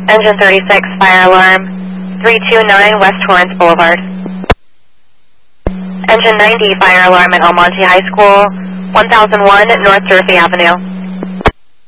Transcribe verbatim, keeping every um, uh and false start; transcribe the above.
Engine thirty-six, fire alarm, three two nine West Torrance Boulevard. Engine ninety, fire alarm at El Monte High School, one thousand one North Jersey Avenue.